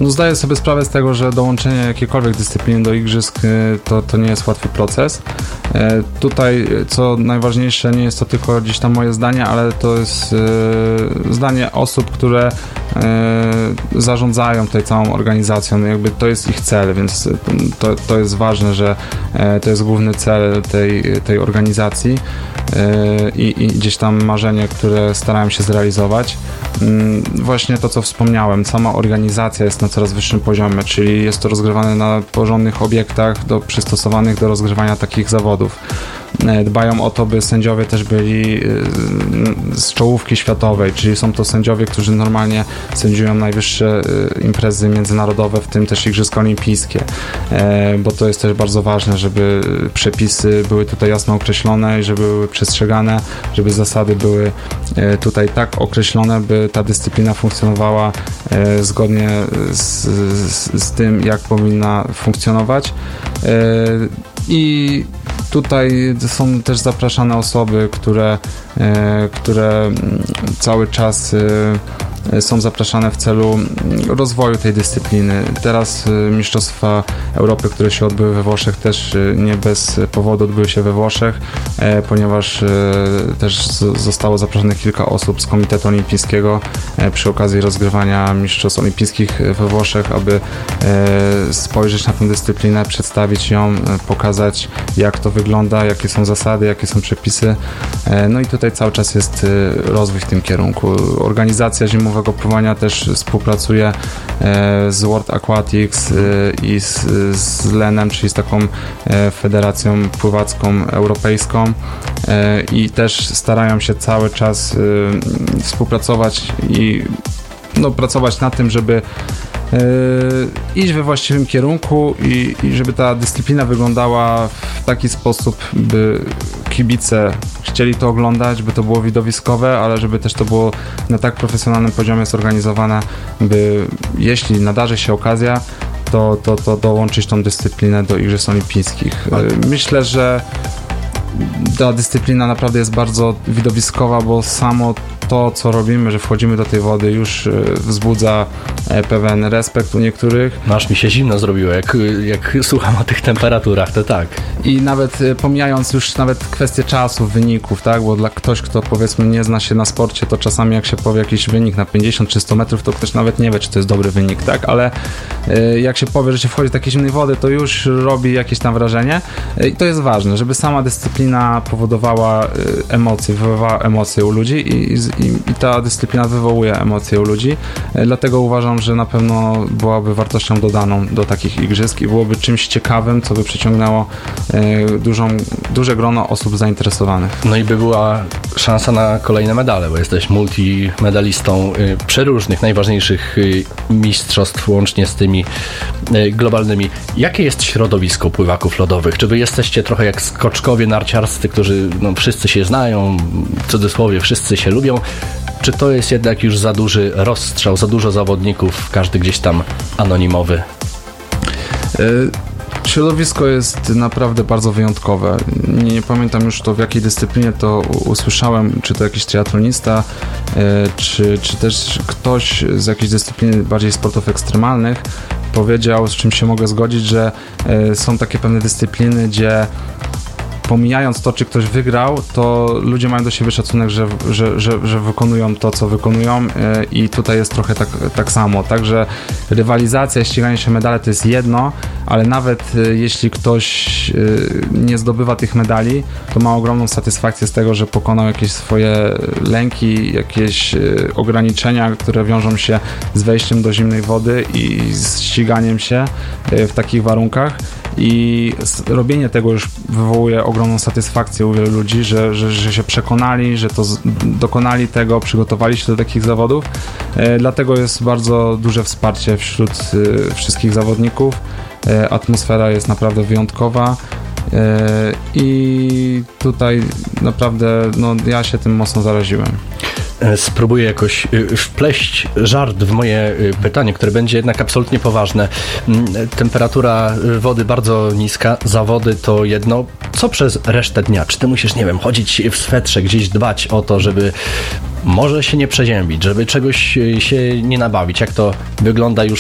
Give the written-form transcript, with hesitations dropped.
No zdaję sobie sprawę z tego, że dołączenie jakiejkolwiek dyscypliny do igrzysk to nie jest łatwy proces. Tutaj co najważniejsze, nie jest to tylko gdzieś tam moje zdanie, ale to jest zdanie osób, które zarządzają tutaj całą organizacją. Jakby to jest ich cel, więc to jest ważne, że to jest główny cel tej organizacji i gdzieś tam marzenie, które starałem się zrealizować. Właśnie to, co wspomniałem, sama organizacja jest na coraz wyższym poziomie, czyli jest to rozgrywane na porządnych obiektach przystosowanych do rozgrywania takich zawodów. Dbają o to, by sędziowie też byli z czołówki światowej, czyli są to sędziowie, którzy normalnie sędziują najwyższe imprezy międzynarodowe, w tym też Igrzyska Olimpijskie, bo to jest też bardzo ważne, żeby przepisy były tutaj jasno określone i żeby były przestrzegane, żeby zasady były tutaj tak określone, by ta dyscyplina funkcjonowała zgodnie z tym, jak powinna funkcjonować. I tutaj są też zapraszane osoby, które cały czas są zapraszane w celu rozwoju tej dyscypliny. Teraz Mistrzostwa Europy, które się odbyły we Włoszech, też nie bez powodu odbyły się we Włoszech, ponieważ też zostało zaproszonych kilka osób z Komitetu Olimpijskiego przy okazji rozgrywania Mistrzostw Olimpijskich we Włoszech, aby spojrzeć na tę dyscyplinę, przedstawić ją, pokazać, jak to wygląda, jakie są zasady, jakie są przepisy. No i tutaj cały czas jest rozwój w tym kierunku. Organizacja zimowego pływania też współpracuje z World Aquatics i z LEN-em, czyli z taką federacją pływacką europejską, i też starają się cały czas współpracować i pracować nad tym, żeby iść we właściwym kierunku i żeby ta dyscyplina wyglądała w taki sposób, by kibice chcieli to oglądać, by to było widowiskowe, ale żeby też to było na tak profesjonalnym poziomie zorganizowane, by jeśli nadarzy się okazja, to dołączyć tą dyscyplinę do Igrzysk Olimpijskich. Myślę, że ta dyscyplina naprawdę jest bardzo widowiskowa, bo samo to, co robimy, że wchodzimy do tej wody, już wzbudza pewien respekt u niektórych. Aż mi się zimno zrobiło, jak słucham o tych temperaturach, to tak. I nawet pomijając już nawet kwestię czasu, wyników, tak, bo dla ktoś, kto powiedzmy nie zna się na sporcie, to czasami jak się powie jakiś wynik na 50 czy 100 metrów, to ktoś nawet nie wie, czy to jest dobry wynik, tak, ale jak się powie, że się wchodzi do takiej zimnej wody, to już robi jakieś tam wrażenie i to jest ważne, żeby sama dyscyplina powodowała emocje, wywoływała emocje u ludzi i ta dyscyplina wywołuje emocje u ludzi, dlatego uważam, że na pewno byłaby wartością dodaną do takich igrzysk i byłoby czymś ciekawym, co by przyciągnęło duże grono osób zainteresowanych. No i by była szansa na kolejne medale, bo jesteś multimedalistą przeróżnych, najważniejszych mistrzostw, łącznie z tymi globalnymi. Jakie jest środowisko pływaków lodowych? Czy wy jesteście trochę jak skoczkowie narciarscy, którzy wszyscy się znają, w cudzysłowie wszyscy się lubią? Czy to jest jednak już za duży rozstrzał, za dużo zawodników, każdy gdzieś tam anonimowy? Środowisko jest naprawdę bardzo wyjątkowe. Nie pamiętam już to, w jakiej dyscyplinie to usłyszałem, czy to jakiś triatlonista, czy też ktoś z jakiejś dyscypliny bardziej sportów ekstremalnych powiedział, z czym się mogę zgodzić, że są takie pewne dyscypliny, gdzie pomijając to, czy ktoś wygrał, to ludzie mają do siebie szacunek, że wykonują to, co wykonują, i tutaj jest trochę tak samo. Także rywalizacja, ściganie się medale to jest jedno, ale nawet jeśli ktoś nie zdobywa tych medali, to ma ogromną satysfakcję z tego, że pokonał jakieś swoje lęki, jakieś ograniczenia, które wiążą się z wejściem do zimnej wody i z ściganiem się w takich warunkach. I robienie tego już wywołuje ogromną satysfakcję u wielu ludzi, że się przekonali, że to dokonali tego, przygotowali się do takich zawodów. Dlatego jest bardzo duże wsparcie wśród wszystkich zawodników. Atmosfera jest naprawdę wyjątkowa. I tutaj naprawdę ja się tym mocno zaraziłem. Spróbuję jakoś wpleść żart w moje pytanie, które będzie jednak absolutnie poważne. Temperatura wody bardzo niska, zawody to jedno. Co przez resztę dnia? Czy ty musisz, nie wiem, chodzić w swetrze, gdzieś dbać o to, żeby może się nie przeziębić, żeby czegoś się nie nabawić? Jak to wygląda już